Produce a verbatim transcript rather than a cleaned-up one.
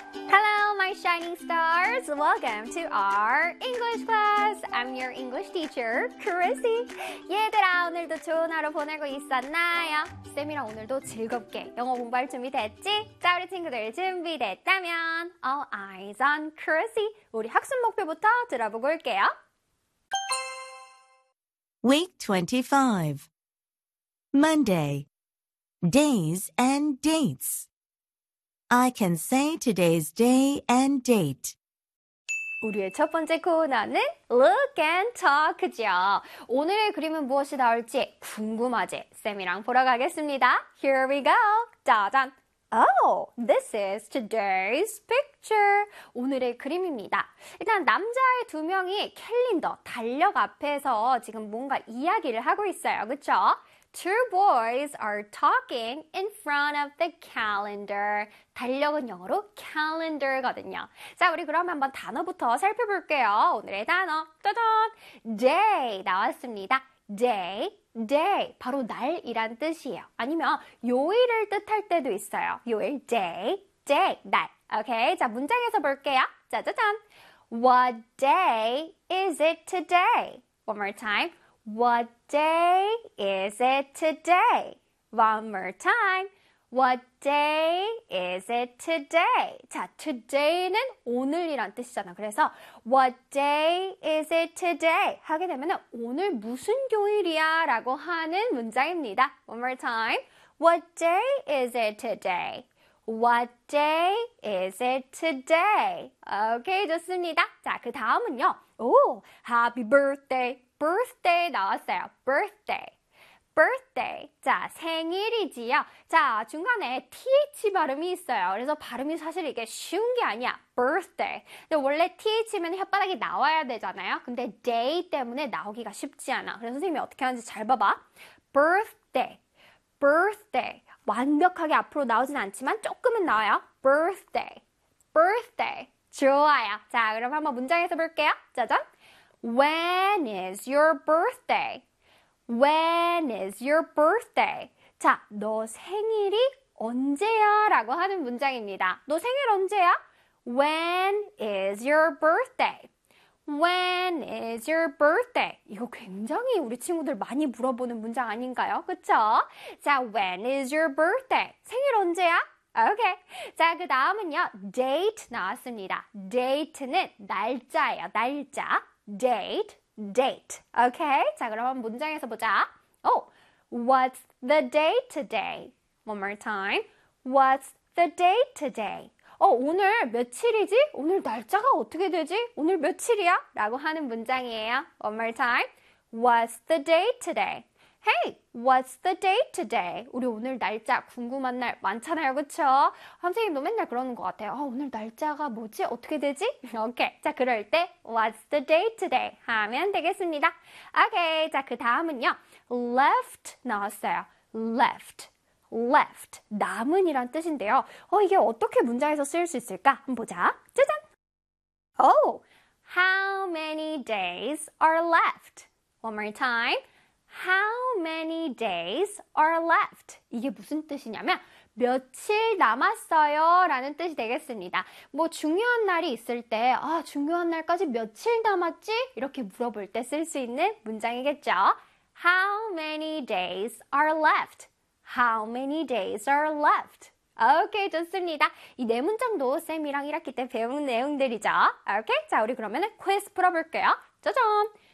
Hello, my shining stars. Welcome to our English class. I'm your English teacher, Chrissy. 얘들아, 오늘도 좋은 하루 보내고 있었나요? 쌤이랑 오늘도 즐겁게 영어 공부할 준비 됐지? 자, 우리 친구들 준비됐다면 All eyes on Chrissy. 우리 학습 목표부터 들어보고 올게요. Week twenty-five. Monday. Days and dates. I can say today's day and date. 우리의 첫 번째 코너는 Look and Talk죠. 오늘의 그림은 무엇이 나올지 궁금하지? 쌤이랑 보러 가겠습니다. Here we go. 짜잔. Oh, this is today's picture. 오늘의 그림입니다. 일단 남자의 두 명이 캘린더, 달력 앞에서 지금 뭔가 이야기를 하고 있어요. 그쵸? Two boys are talking in front of the calendar. 달력은 영어로 calendar거든요. 자, 우리 그럼 한번 단어부터 살펴볼게요. 오늘의 단어, 짜잔! day 나왔습니다. day, day. 바로 날이란 뜻이에요. 아니면 요일을 뜻할 때도 있어요. 요일, day, day, 날. 오케이, 자, 문장에서 볼게요. 짜자잔! What day is it today? One more time. What day is it today? One more time. What day is it today? 자, today는 오늘이란 뜻이잖아. 그래서 What day is it today? 하게 되면 오늘 무슨 요일이야? 라고 하는 문장입니다. One more time. What day is it today? What day is it today? 오케이, 좋습니다. 자, 그 다음은요. 오, happy birthday. birthday 나왔어요. birthday. birthday. 자, 생일이지요. 자, 중간에 th 발음이 있어요. 그래서 발음이 사실 이게 쉬운 게 아니야. birthday. 근데 원래 th면 혓바닥이 나와야 되잖아요. 근데 day 때문에 나오기가 쉽지 않아. 그래서 선생님이 어떻게 하는지 잘 봐봐. birthday. birthday. 완벽하게 앞으로 나오진 않지만 조금은 나와요. birthday. birthday. 좋아요. 자, 그럼 한번 문장에서 볼게요. 짜잔. When is your birthday? When is your birthday? 자, 너 생일이 언제야? 라고 하는 문장입니다. 너 생일 언제야? When is your birthday? When is your birthday? 이거 굉장히 우리 친구들 많이 물어보는 문장 아닌가요? 그쵸? 자, when is your birthday? 생일 언제야? 오케이. 자, 그 다음은요. date 나왔습니다. date는 날짜예요. 날짜. date, date. 오케이. 자, 그럼 한번 문장에서 보자. Oh, what's the date today? One more time. What's the date today? 어, 오늘 며칠이지? 오늘 날짜가 어떻게 되지? 오늘 며칠이야? 라고 하는 문장이에요. One more time. What's the date today? Hey, what's the date today? 우리 오늘 날짜 궁금한 날 많잖아요. 그쵸? 선생님도 맨날 그러는 것 같아요. 어, 오늘 날짜가 뭐지? 어떻게 되지? 오케이. 자, 그럴 때 what's the date today? 하면 되겠습니다. 오케이. 자, 그 다음은요. left 나왔어요. left. left. 남은이란 뜻인데요. 어, 이게 어떻게 문장에서 쓰일 수 있을까? 한번 보자. 짜잔! Oh, how many days are left? One more time. How many days are left? 이게 무슨 뜻이냐면 며칠 남았어요 라는 뜻이 되겠습니다. 뭐 중요한 날이 있을 때 아, 중요한 날까지 며칠 남았지? 이렇게 물어볼 때 쓸 수 있는 문장이겠죠. How many days are left? How many days are left? 오케이, 좋습니다. 이 네 문장도 쌤이랑 일 학기 때 배운 내용들이죠. 오케이, 자, 우리 그러면 퀴즈 풀어볼게요. 짜잔!